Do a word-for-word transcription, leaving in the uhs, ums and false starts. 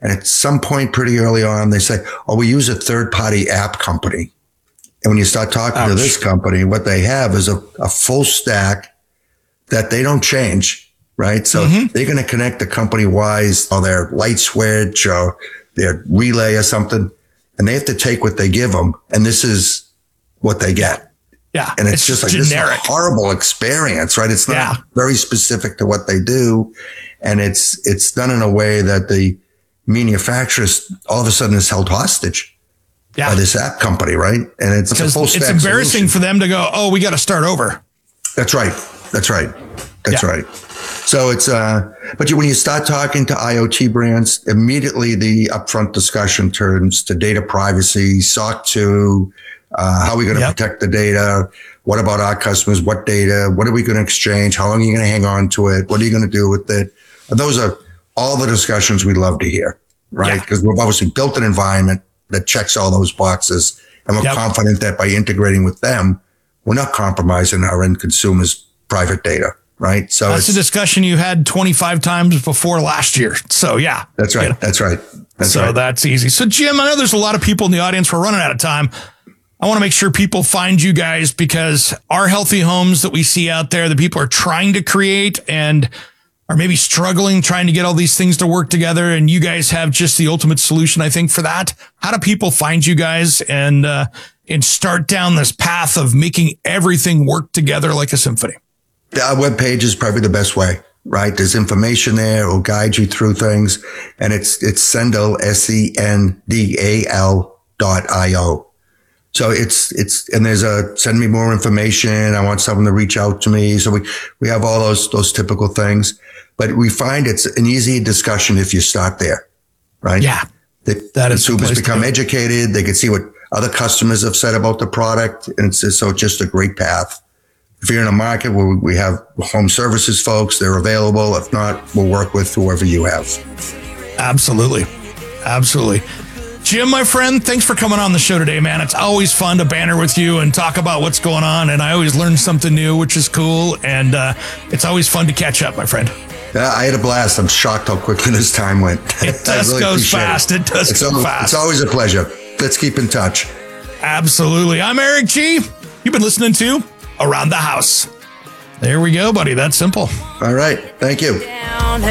And at some point pretty early on, they say, oh, we use a third-party app company. And when you start talking Ouch. to this company, what they have is a, a full stack that they don't change, right? So mm-hmm. they're going to connect the company-wise or their light switch or their relay or something, and they have to take what they give them, and this is what they get. Yeah. And it's, it's just like generic. This is a horrible experience, right? It's not yeah. very specific to what they do. And it's, it's done in a way that the manufacturers all of a sudden is held hostage yeah. by this app company, right? And it's because a full it's embarrassing solution. for them to go, oh, we got to start over. That's right. That's right. That's yeah. right. So it's, uh, but you, when you start talking to IoT brands, immediately the upfront discussion turns to data privacy, S O C two, uh, how are we going to yep. protect the data? What about our customers? What data? What are we going to exchange? How long are you going to hang on to it? What are you going to do with it? And those are all the discussions we love to hear, right? Because yeah. we've obviously built an environment that checks all those boxes, and we're yep. confident that by integrating with them, we're not compromising our end consumers' private data. Right. So that's a discussion you had twenty-five times before last year. So, yeah, that's right. You know? That's right. That's so right. that's easy. So, Jim, I know there's a lot of people in the audience. We're running out of time. I want to make sure people find you guys because our healthy homes that we see out there, the people are trying to create and are maybe struggling, trying to get all these things to work together. And you guys have just the ultimate solution, I think, for that. How do people find you guys and, uh, and start down this path of making everything work together like a symphony? Our webpage is probably the best way, right? There's information there. It'll guide you through things. And it's, it's Sendal, S E N D A L dot I O. So it's, it's, and there's a send me more information. I want someone to reach out to me. So we, we have all those, those typical things, but we find it's an easy discussion if you start there, right? Yeah. The that is consumers become educated. They can see what other customers have said about the product. And it's so just a great path. If you're in a market where we have home services folks, they're available. If not, we'll work with whoever you have. Absolutely. Absolutely. Jim, my friend, thanks for coming on the show today, man. It's always fun to banter with you and talk about what's going on. And I always learn something new, which is cool. And uh, it's always fun to catch up, my friend. Yeah, I had a blast. I'm shocked how quickly this time went. It does really goes fast. It, it does it's go always, fast. It's always a pleasure. Let's keep in touch. Absolutely. I'm Eric G. You've been listening to Around the House. There we go, buddy. That's simple. All right. Thank you.